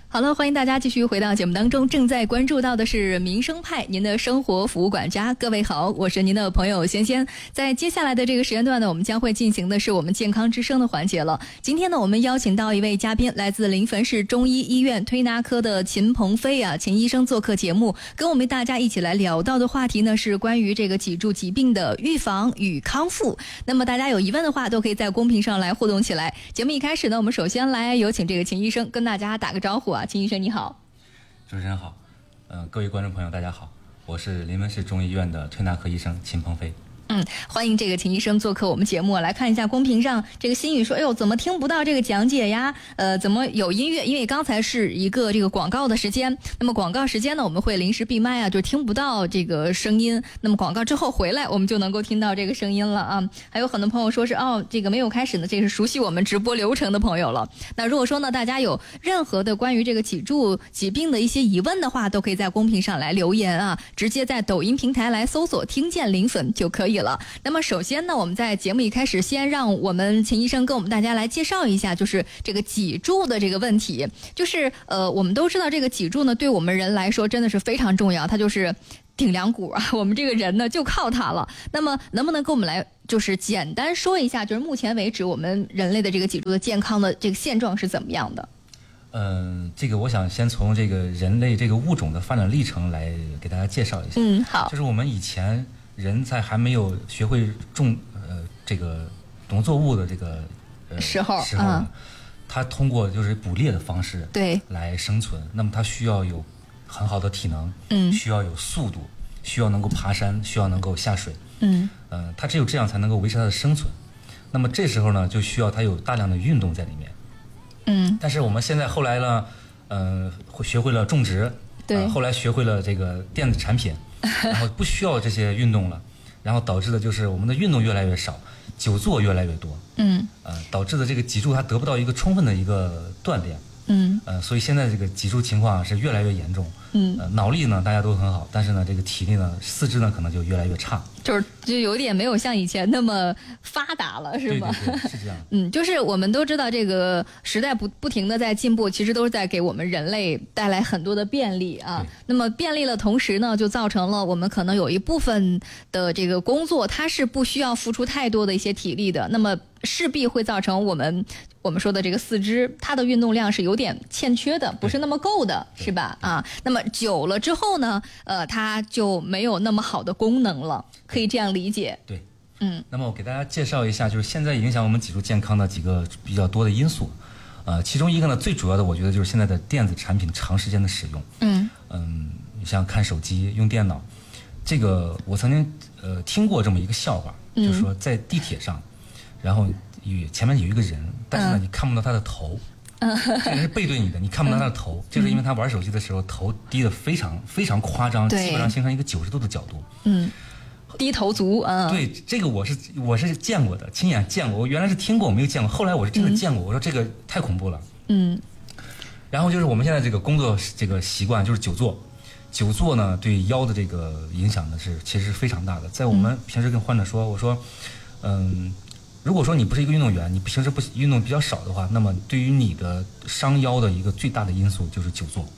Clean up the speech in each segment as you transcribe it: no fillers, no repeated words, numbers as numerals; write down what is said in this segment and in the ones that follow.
好了，欢迎大家继续回到节目当中。正在关注到的是民生派，您的生活服务管家。各位好，我是您的朋友仙仙。在接下来的这个时间段呢，我们将会进行的是我们健康之声的环节了。今天呢，我们邀请到一位嘉宾，来自临汾市中医医院推拿科的秦鹏飞秦医生做客节目，跟我们大家一起来聊到的话题呢是关于这个脊柱疾病的预防与康复。那么大家有疑问的话，都可以在公屏上来互动起来。节目一开始呢，我们首先来有请这个秦医生跟大家打个招呼秦医生你好。 主持人好，各位观众朋友大家好，我是临汾市中医院的推拿科医生秦鹏飞。 欢迎这个秦医生做客我们节目。来看一下公屏上这个心语说，哎呦，怎么听不到这个讲解呀？怎么有音乐？因为刚才是一个这个广告的时间，那么广告时间呢，我们会临时闭麦就听不到这个声音。那么广告之后回来，我们就能够听到这个声音了啊。还有很多朋友说是这个没有开始呢，这是熟悉我们直播流程的朋友了。那如果说呢，大家有任何的关于这个脊柱疾病的一些疑问的话，都可以在公屏上来留言直接在抖音平台来搜索听见临汾就可以了。那么首先呢，我们在节目一开始先让我们秦医生跟我们大家来介绍一下，就是这个脊柱的这个问题。就是我们都知道这个脊柱呢，对我们人来说真的是非常重要，它就是顶梁骨我们这个人呢就靠它了。那么能不能跟我们来就是简单说一下，就是目前为止我们人类的这个脊柱的健康的这个现状是怎么样的？ 这个我想先从这个人类这个物种的发展历程来给大家介绍一下。 好， 就是我们以前人在还没有学会这个农作物的这个时候他通过就是捕猎的方式来生存。那么他需要有很好的体能，需要有速度，需要能够爬山，需要能够下水。他只有这样才能够维持他的生存。那么这时候呢，就需要他有大量的运动在里面。但是我们现在后来呢，学会了种植，后来学会了这个电子产品，然后不需要这些运动了，然后导致的就是我们的运动越来越少，久坐越来越多，导致的这个脊柱它得不到一个充分的一个锻炼，所以现在这个脊柱情况是越来越严重，脑力呢大家都很好，但是呢这个体力呢四肢呢可能就越来越差， 就有点没有像以前那么发达了，是吧？ 对，是这样。 就是我们都知道这个时代不停的在进步，其实都是在给我们人类带来很多的便利那么便利了，同时呢，就造成了我们可能有一部分的这个工作，它是不需要付出太多的一些体力的，那么势必会造成我们说的这个四肢，它的运动量是有点欠缺的，不是那么够的，是吧？那么久了之后呢，它就没有那么好的功能了，可以这样理解。 对，那么我给大家介绍一下，就是现在影响我们脊柱健康的几个比较多的因素，其中一个呢，最主要的我觉得就是现在的电子产品长时间的使用，你像看手机、用电脑，这个我曾经听过这么一个笑话，就是说在地铁上，然后前面有一个人，但是呢你看不到他的头。这个人是背对你的，你看不到他的头，就是因为他玩手机的时候头低得非常非常夸张，基本上形成一个90度的角度。 低头族对，这个我是见过的，亲眼见过。我原来是听过，我没有见过，后来我是真的见过。我说这个太恐怖了。然后就是我们现在这个工作这个习惯就是久坐，久坐呢对腰的这个影响呢其实是非常大的。在我们平时跟患者说，我说，如果说你不是一个运动员，你平时不运动比较少的话，那么对于你的伤腰的一个最大的因素就是久坐。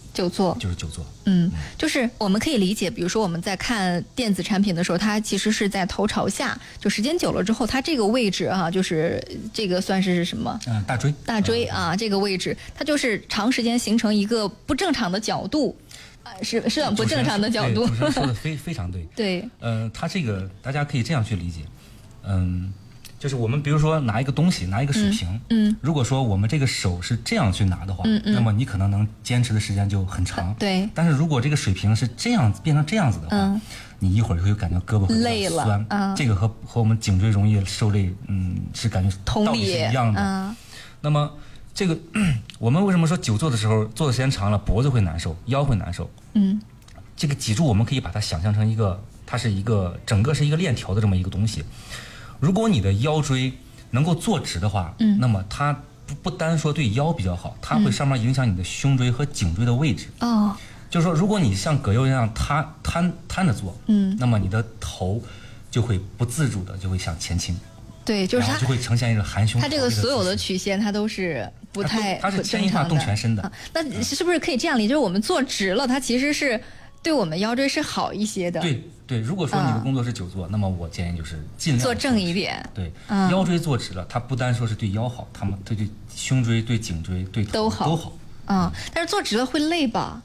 就是我们可以理解，比如说我们在看电子产品的时候，它其实是在头朝下，就时间久了之后，它这个位置就是这个算是什么？大椎这个位置，它就是长时间形成一个不正常的角度。是很不正常的角度。 主持人说的非常对。 对， 它这个大家可以这样去理解，就是我们比如说拿一个东西，拿一个水瓶，如果说我们这个手是这样去拿的话，那么你可能能坚持的时间就很长。 对。 但是如果这个水瓶是这样变成这样子的话，你一会儿就会感觉胳膊很累了酸。这个和我们颈椎容易受累，是感觉道理是一样的。那么这个我们为什么说久坐的时候坐的时间长了脖子会难受，腰会难受？这个脊柱我们可以把它想象成它是一个整个是一个链条的这么一个东西。如果你的腰椎能够坐直的话，那么它不单说对腰比较好，它会上面影响你的胸椎和颈椎的位置。就是说，如果你像葛优一样瘫着坐，那么你的头就会不自主的就会向前倾。 对，就是它就会呈现一个含胸。 它这个所有的曲线它都是不太它是牵一发动全身的。 那是不是可以这样理解？就是我们坐直了，它其实是对我们腰椎是好一些的。 对，如果说你的工作是久坐，那么我建议就是尽量坐正一点。 对，腰椎坐直了，它不单说是对腰好，它对胸椎、对颈椎、对头都好。 但是坐直了会累吧？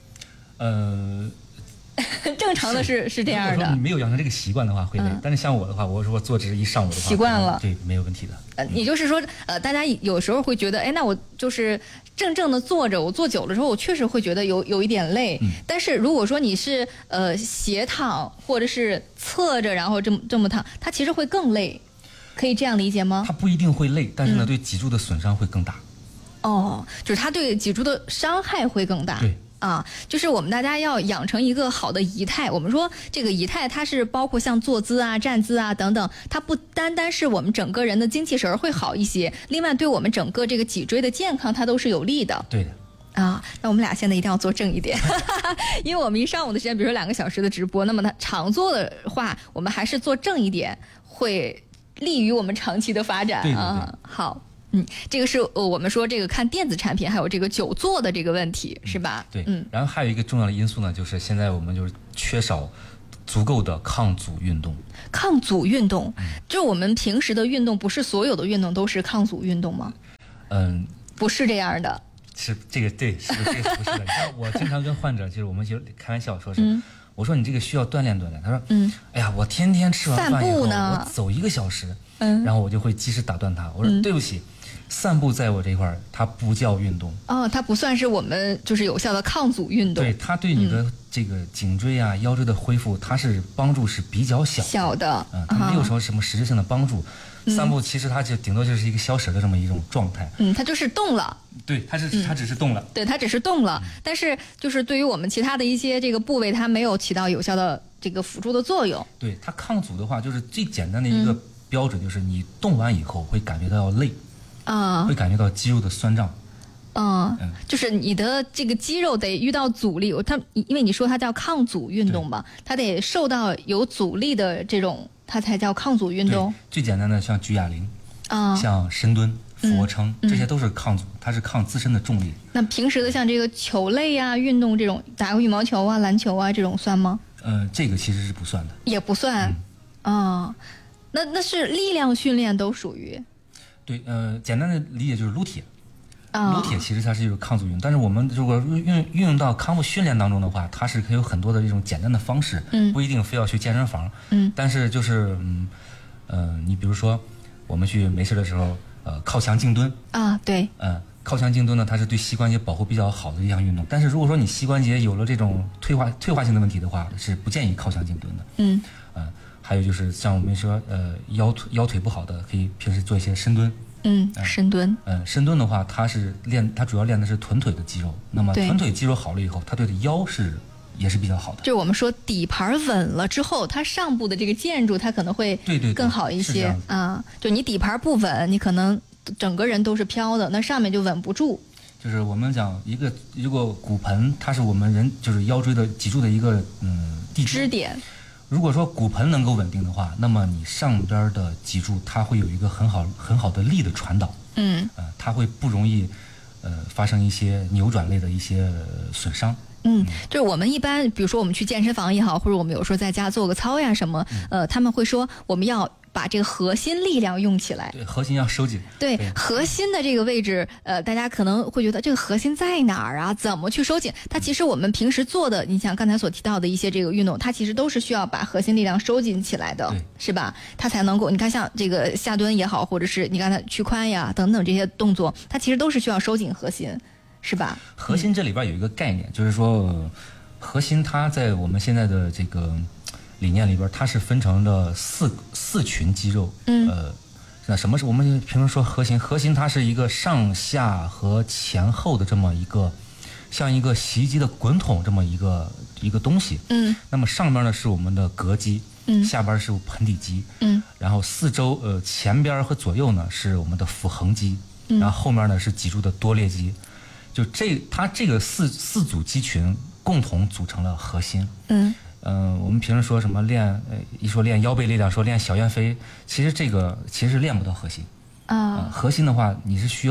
正常的是这样的。 如果说你没有养成这个习惯的话会累，但是像我的话，我如果坐直一上午的话， 习惯了， 对，没有问题的。 也就是说，大家有时候会觉得，哎，那我就是正的坐着，我坐久了之后，我确实会觉得有一点累。但是如果说你是斜躺或者是侧着，然后这么躺，它其实会更累，可以这样理解吗？ 它不一定会累，但是呢，对脊柱的损伤会更大。 就是它对脊柱的伤害会更大。 对。 就是我们大家要养成一个好的仪态。我们说这个仪态，它是包括像坐姿啊、站姿啊等等，它不单单是我们整个人的精气神会好一些，另外对我们整个这个脊椎的健康，它都是有利的。 对的。 那我们俩现在一定要坐正一点，因为我们一上午的时间，比如说2个小时的直播，那么它长坐的话，我们还是坐正一点，会利于我们长期的发展。 对。 好。这个是我们说这个看电子产品还有这个久坐的这个问题，是吧？ 对，然后还有一个重要的因素呢，就是现在我们就是缺少足够的抗阻运动。 抗阻运动，就是我们平时的运动，不是所有的运动都是抗阻运动吗？不是这样的。 是这个对，是这个不是的。你看，我经常跟患者，就是我们就开玩笑说是，我说你这个需要锻炼锻炼。他说，哎呀，我天天吃完饭以后，我走1个小时，然后我就会及时打断他。我说对不起。散步在我这一块儿，它不叫运动它不算是我们就是有效的抗阻运动。 对，它对你的这个颈椎啊、腰椎的恢复，它是帮助是比较小的。它没有说什么实质性的帮助。散步其实它就顶多就是一个消食的这么一种状态。 它就是动了。 对，它只是动了。 对，它只是动了，但是就是对于我们其他的一些这个部位，它没有起到有效的这个辅助的作用。 对，它抗阻的话，就是最简单的一个标准，就是你动完以后会感觉到累。会感觉到肌肉的酸胀。 就是你的这个肌肉得遇到阻力，因为你说它叫抗阻运动吧，它得受到有阻力的这种，它才叫抗阻运动。 最简单的像举哑铃，像深蹲、俯卧撑，这些都是抗阻，它是抗自身的重力。 那平时的像这个球类啊、运动这种，打个羽毛球啊、篮球啊这种算吗？ 这个其实是不算的。 也不算。那是力量训练都属于。 对，简单的理解就是撸铁。撸铁其实它是一种抗阻运动，但是我们如果运用到康复训练当中的话，它是可以有很多的这种简单的方式，不一定非要去健身房。但是就是你比如说我们去没事的时候，靠墙静蹲。 对。 靠墙静蹲呢，它是对膝关节保护比较好的一项运动。但是如果说你膝关节有了这种退化性的问题的话，是不建议靠墙静蹲的。还有就是像我们说，腰腿不好的，可以平时做一些深蹲。 深蹲。 深蹲的话，它主要练的是臀腿的肌肉。那么臀腿肌肉好了以后，它对的腰也是比较好的。 就是我们说底盘稳了之后，它上部的这个建筑它可能会更好一些。就你底盘不稳，你可能整个人都是飘的，那上面就稳不住。 就是我们讲如果骨盆它是我们人就是腰椎的脊柱的一个支点。 如果说骨盆能够稳定的话，那么你上边的脊柱它会有一个很好的力的传导。它会不容易发生一些扭转类的一些损伤。 就是我们一般，比如说我们去健身房也好，或者我们有时候在家做个操呀什么，他们会说我们要把这个核心力量用起来。 对，核心要收紧。 对，核心的这个位置，大家可能会觉得这个核心在哪儿啊？怎么去收紧？它其实我们平时做的，你像刚才所提到的一些这个运动，它其实都是需要把核心力量收紧起来的，是吧？它才能够，你看像这个下蹲也好，或者是你刚才屈髋呀等等这些动作，它其实都是需要收紧核心，是吧？ 核心这里边有一个概念，就是说核心它在我们现在的这个理念里边，它是分成了四群肌肉。那什么是我们平时说核心？核心它是一个上下和前后的这么一个，像一个洗衣机的滚筒这么一个东西。那么上边呢是我们的膈肌，下边是盆底肌，然后四周前边和左右呢是我们的腹横肌，然后后面呢是脊柱的多裂肌。就它这个四组肌群共同组成了核心。我们平时说什么一说练腰背力量，说练小燕飞，其实练不到核心。核心的话，你是需要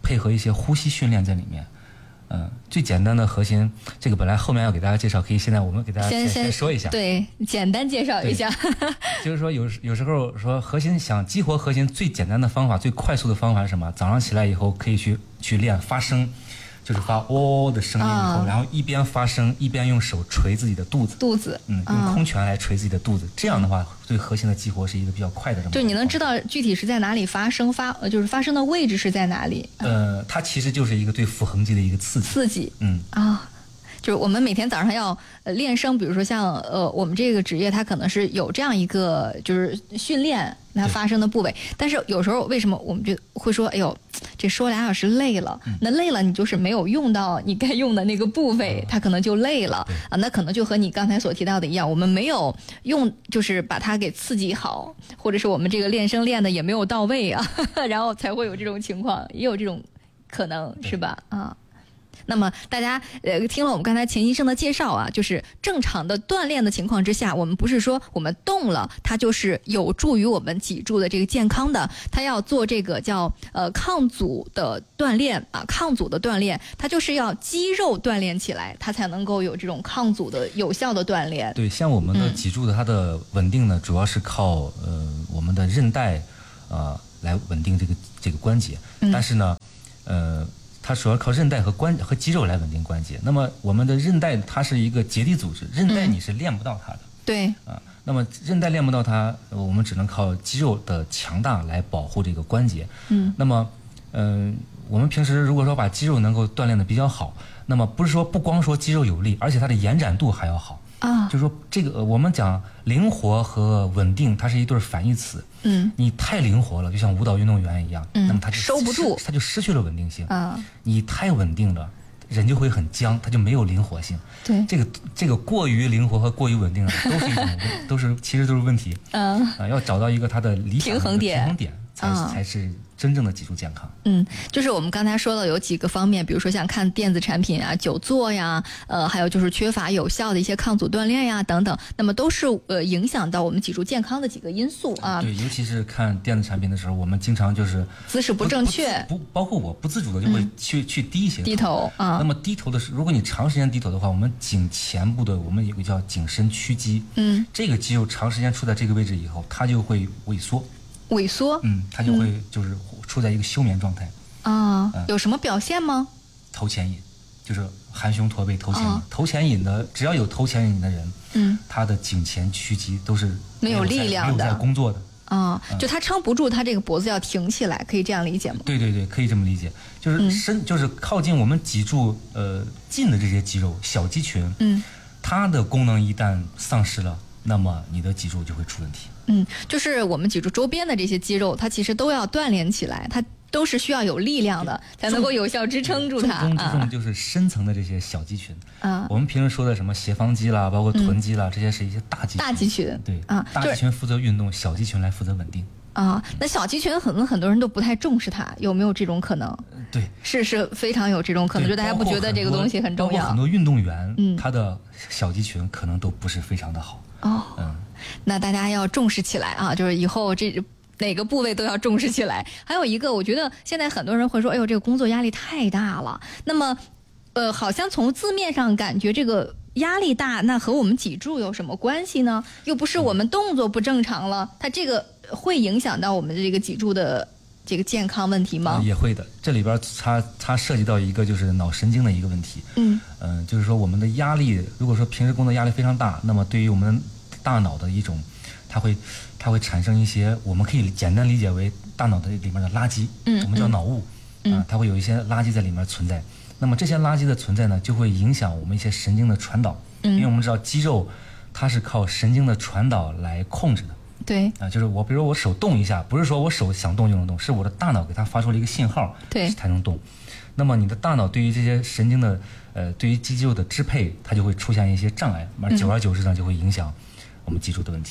配合一些呼吸训练在里面。最简单的核心，这个本来后面要给大家介绍，可以现在我们给大家先说一下。 对，简单介绍一下。 就是说有时候说核心想激活核心最简单的方法，最快速的方法是什么？早上起来以后可以去练发声。就是发哦的声音以后，然后一边发声一边用手捶自己的肚子，用空拳来捶自己的肚子，这样的话对核心的激活是一个比较快的这么。 就你能知道具体是在哪里发声，就是发声的位置是在哪里？ 它其实就是一个对腹横肌的一个刺激。 就是我们每天早上要练声，比如说像我们这个职业，它可能是有这样一个就是训练它发声的部位，但是有时候为什么我们就会说，哎呦，这说2小时累了，那累了你就是没有用到你该用的那个部位，它可能就累了啊，那可能就和你刚才所提到的一样，我们没有用，就是把它给刺激好，或者是我们这个练声练的也没有到位啊，然后才会有这种情况，也有这种可能是吧？啊。那么大家听了我们刚才钱医生的介绍啊，就是正常的锻炼的情况之下，我们不是说我们动了它就是有助于我们脊柱的这个健康的，它要做这个叫抗阻的锻炼啊，抗阻的锻炼它就是要肌肉锻炼起来，它才能够有这种抗阻的有效的锻炼。 对，像我们的脊柱的它的稳定呢，主要是靠我们的韧带来稳定这个关节，但是呢它主要靠韧带和肌肉来稳定关节。那么我们的韧带它是一个结缔组织，韧带你是练不到它的。 对。 那么韧带练不到它，我们只能靠肌肉的强大来保护这个关节。那么我们平时如果说把肌肉能够锻炼的比较好，那么不光说肌肉有力，而且它的延展度还要好。就是说这个我们讲灵活和稳定，它是一对反义词。你太灵活了，就像舞蹈运动员一样，那么它就收不住， 它就失去了稳定性。你太稳定了，人就会很僵，它就没有灵活性。 对， 这个过于灵活和过于稳定其实都是问题。要找到一个它的理想的平衡点才是真正的脊柱健康。 就是我们刚才说了有几个方面，比如说像看电子产品啊、久坐呀，还有就是缺乏有效的一些抗阻锻炼呀等等，那么都是影响到我们脊柱健康的几个因素啊。 对，尤其是看电子产品的时候，我们经常就是姿势不正确， 包括我不自主的就会去低一些低头啊。 那么低头的是，如果你长时间低头的话，我们颈前部的我们有个叫颈伸屈肌，这个肌肉长时间处在这个位置以后，它就会萎缩。它就会就是处在一个休眠状态有什么表现吗？ 头前引，就是含胸驼背头前引。头前引的，只要有头前引的人，他的颈前屈肌都是没有力量的， 没有在工作的就他撑不住，他这个脖子要挺起来，可以这样理解吗？ 对，可以这么理解，就是就是靠近我们脊柱近的这些肌肉小肌群，它的功能一旦丧失了，那么你的脊柱就会出问题。 就是我们脊柱周边的这些肌肉，它其实都要锻炼起来，它都是需要有力量的，才能够有效支撑住它。 重中之重就是深层的这些小肌群我们平时说的什么斜方肌啦，包括臀肌啦，这些是一些大肌群。对大肌群负责运动，小肌群来负责稳定。 那小肌群很多人都不太重视它，有没有这种可能？ 对， 是非常有这种可能，就大家不觉得这个东西很重要。 包括很多运动员，他的小肌群可能都不是非常的好。 那大家要重视起来啊！就是以后哪个部位都要重视起来。还有一个，我觉得现在很多人会说，哎呦，这个工作压力太大了。那么，好像从字面上感觉这个压力大，那和我们脊柱有什么关系呢？又不是我们动作不正常了，它这个会影响到我们的这个脊柱的这个健康问题吗？ 也会的。这里边它涉及到一个就是脑神经的一个问题。就是说我们的压力，如果说平时工作压力非常大，那么对于我们大脑的一种，它会产生一些我们可以简单理解为大脑的里面的垃圾，我们叫脑雾。它会有一些垃圾在里面存在。那么这些垃圾的存在呢，就会影响我们一些神经的传导。因为我们知道肌肉它是靠神经的传导来控制的。 对就是比如我手动一下，不是说我手想动就能动，是我的大脑给它发出了一个信号，才能动。那么你的大脑对于这些神经的对于肌肉的支配，它就会出现一些障碍，久而久之呢，就会影响我们脊柱的问题。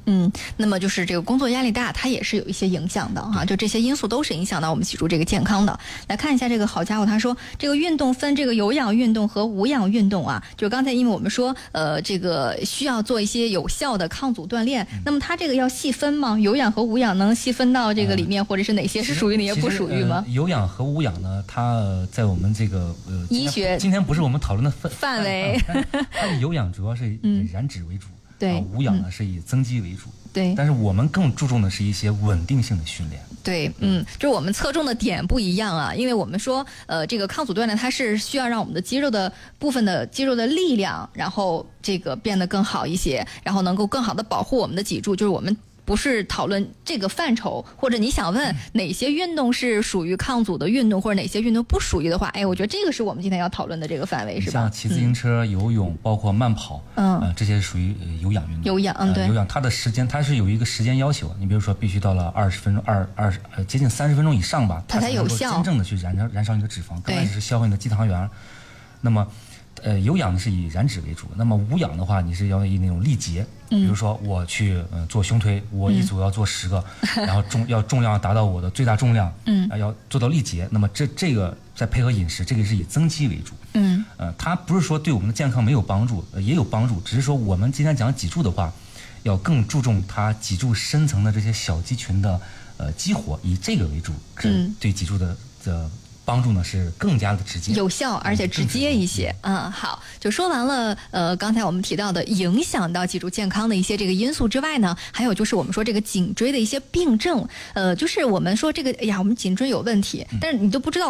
那么就是这个工作压力大，它也是有一些影响的哈，就这些因素都是影响到我们脊柱这个健康的。来看一下这个好家伙，他说这个运动分这个有氧运动和无氧运动啊，就是刚才因为我们说这个需要做一些有效的抗阻锻炼，那么它这个要细分吗？有氧和无氧能细分到这个里面，或者是哪些是属于哪些不属于吗？ 有氧和无氧呢，它在我们这个医学今天不是我们讨论的范围， 它的有氧主要是以燃脂为主， 对， 无氧呢是以增肌为主。 对， 但是我们更注重的是一些稳定性的训练。 对，就是我们侧重的点不一样啊，因为我们说，这个抗阻锻炼它是需要让我们的肌肉的部分的肌肉的力量，然后这个变得更好一些，然后能够更好的保护我们的脊柱，就是我们。不是讨论这个范畴，或者你想问哪些运动是属于抗阻的运动，或者哪些运动不属于的话，我觉得这个是我们今天要讨论的这个范围，是吧？ 像骑自行车、游泳，包括慢跑，这些属于有氧运动。 有氧，对， 有氧它的时间它是有一个时间要求，你比如说必须到了20分钟，接近30分钟以上吧， 它才有效， 真正的去燃烧你的脂肪，刚开始是消耗你的肌糖原。那么有氧是以燃脂为主，那么无氧的话，你是要以那种力竭，比如说我去做胸推，我一组要做10个，然后重量达到我的最大重量，要做到力竭。那么这个再配合饮食，这个是以增肌为主，它不是说对我们的健康没有帮助，也有帮助，只是说我们今天讲脊柱的话，要更注重它脊柱深层的这些小肌群的激活，以这个为主，对脊柱的帮助呢是更加的直接、 有效，而且直接一些。好，就说完了。刚才我们提到的影响到脊柱健康的一些这个因素之外呢，还有就是我们说这个颈椎的一些病症。就是我们说这个，我们颈椎有问题，但是你都不知道。